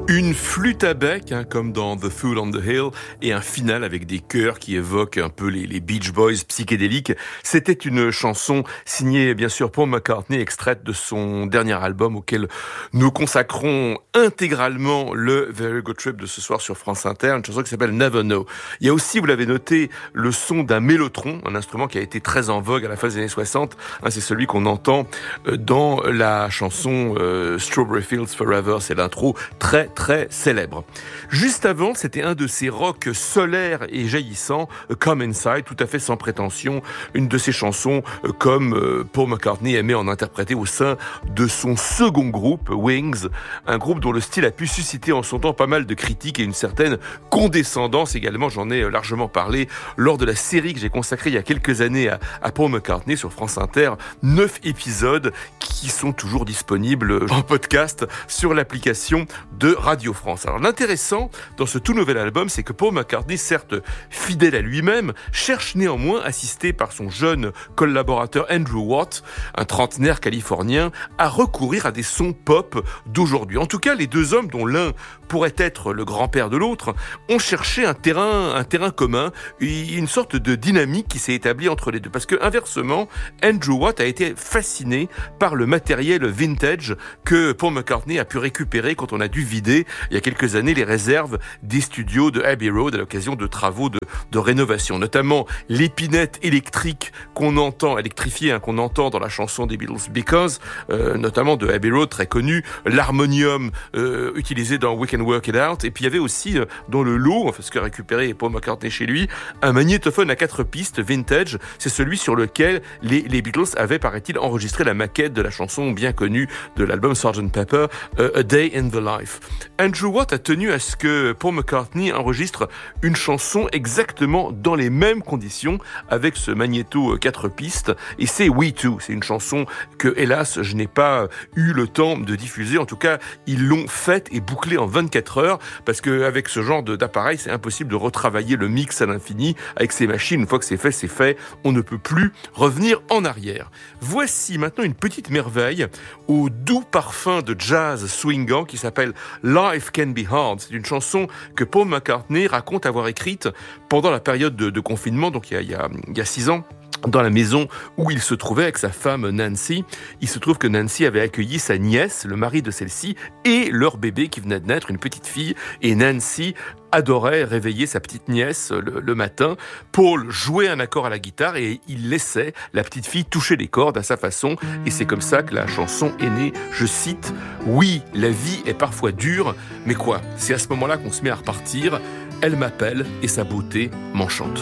Une flûte à bec, comme dans The Fool on the Hill, et un final avec des chœurs qui évoquent un peu les Beach Boys psychédéliques. C'était une chanson signée, bien sûr, Paul McCartney, extraite de son dernier album auquel nous consacrons intégralement le Very Good Trip de ce soir sur France Inter, une chanson qui s'appelle Never Know. Il y a aussi, vous l'avez noté, le son d'un mélotron, un instrument qui a été très en vogue à la fin des années 60. C'est celui qu'on entend dans la chanson Strawberry Fields Forever. C'est l'intro très célèbre. Juste avant, c'était un de ces rocks solaires et jaillissants, Come Inside, tout à fait sans prétention, une de ces chansons comme Paul McCartney aimait en interpréter au sein de son second groupe, Wings, un groupe dont le style a pu susciter en son temps pas mal de critiques et une certaine condescendance également. J'en ai largement parlé lors de la série que j'ai consacrée il y a quelques années à Paul McCartney sur France Inter, 9 épisodes qui sont toujours disponibles en podcast sur l'application de Radio France. Alors l'intéressant dans ce tout nouvel album, c'est que Paul McCartney, certes fidèle à lui-même, cherche néanmoins, assisté par son jeune collaborateur Andrew Watt, un trentenaire californien, à recourir à des sons pop d'aujourd'hui. En tout cas, les deux hommes, dont l'un pourrait être le grand-père de l'autre, ont cherché un terrain commun, une sorte de dynamique qui s'est établie entre les deux. Parce que, inversement, Andrew Watt a été fasciné par le matériel vintage que Paul McCartney a pu récupérer quand on a dû vider, il y a quelques années, les réserves des studios de Abbey Road à l'occasion de travaux de rénovation. Notamment l'épinette électrique électrifiée qu'on entend dans la chanson des Beatles Because, notamment de Abbey Road, très connu, l'harmonium utilisé dans We Can Work It Out, et puis il y avait aussi dans le lot, ce que récupérait Paul McCartney chez lui, un magnétophone à 4 pistes vintage. C'est celui sur lequel les Beatles avaient, paraît-il, enregistré la maquette de la chanson bien connue de l'album Sgt. Pepper, A Day in the Life. Andrew Watt a tenu à ce que Paul McCartney enregistre une chanson exactement dans les mêmes conditions avec ce magnéto 4 pistes, et c'est We Too. C'est une chanson que, hélas, je n'ai pas eu le temps de diffuser. En tout cas, ils l'ont faite et bouclée en 24 heures, parce qu'avec ce genre d'appareil, c'est impossible de retravailler le mix à l'infini avec ces machines. Une fois que c'est fait, on ne peut plus revenir en arrière. Voici maintenant une petite merveille au doux parfum de jazz swingant qui s'appelle Life Can Be Hard. C'est une chanson que Paul McCartney raconte avoir écrite pendant la période de confinement, donc il y a 6 ans. Dans la maison où il se trouvait avec sa femme Nancy. Il se trouve que Nancy avait accueilli sa nièce, le mari de celle-ci, et leur bébé qui venait de naître, une petite fille. Et Nancy adorait réveiller sa petite nièce le matin. Paul jouait un accord à la guitare et il laissait la petite fille toucher les cordes à sa façon. Et c'est comme ça que la chanson est née. Je cite, « Oui, la vie est parfois dure, mais quoi ? C'est à ce moment-là qu'on se met à repartir. Elle m'appelle et sa beauté m'enchante. »